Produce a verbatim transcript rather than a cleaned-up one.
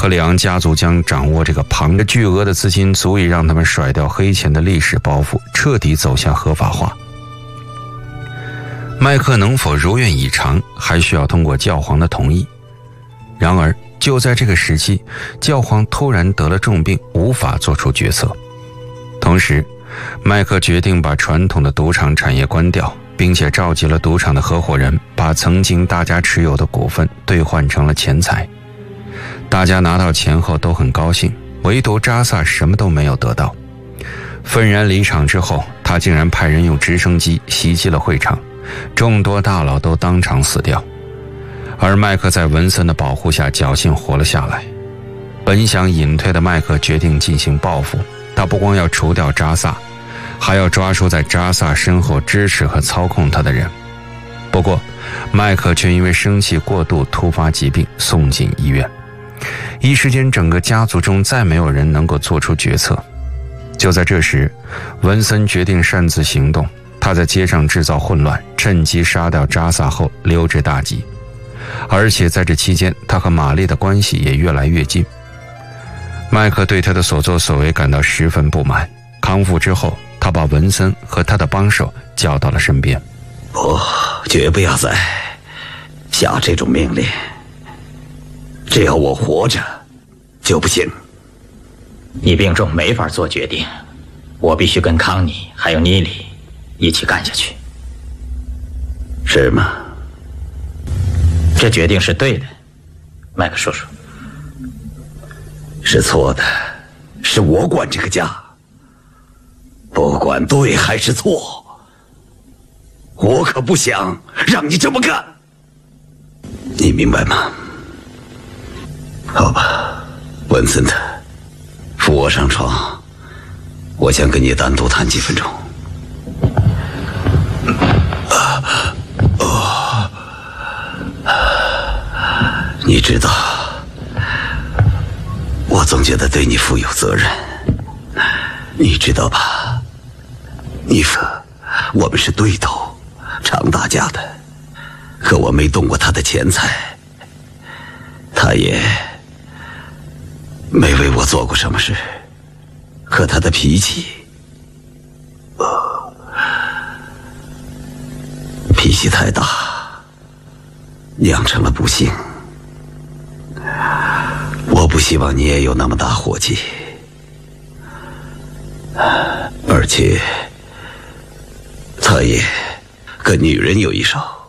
克里昂家族将掌握这个庞大巨额的资金，足以让他们甩掉黑钱的历史包袱，彻底走向合法化。麦克能否如愿以偿，还需要通过教皇的同意。然而就在这个时期，教皇突然得了重病，无法做出决策。同时麦克决定把传统的赌场产业关掉，并且召集了赌场的合伙人，把曾经大家持有的股份兑换成了钱财。大家拿到钱后都很高兴，唯独扎萨什么都没有得到。愤然离场之后，他竟然派人用直升机袭击了会场，众多大佬都当场死掉。而麦克在文森的保护下侥幸活了下来。本想隐退的麦克决定进行报复，他不光要除掉扎萨，还要抓住在扎萨身后支持和操控他的人。不过麦克却因为生气过度突发疾病送进医院。一时间整个家族中再没有人能够做出决策。就在这时，文森决定擅自行动，他在街上制造混乱，趁机杀掉扎萨后溜之大吉。而且在这期间，他和玛丽的关系也越来越近。麦克对他的所作所为感到十分不满。康复之后，他把文森和他的帮手叫到了身边。 不，绝不要再下这种命令。只要我活着，就不行。 你病重，没法做决定，我必须跟康妮还有妮里一起干下去。 是吗？ 这决定是对的，麦克叔叔。 是错的，是我管这个家。不管对还是错，我可不想让你这么干。你明白吗？好吧，文森特，扶我上床，我想跟你单独谈几分钟。啊哦，你知道，我总觉得对你负有责任，你知道吧？你说我们是对头，常打架的，可我没动过他的钱财，他也没为我做过什么事，可他的脾气，哦，脾气太大，酿成了不幸。我不希望你也有那么大火气，而且他也跟女人有一手。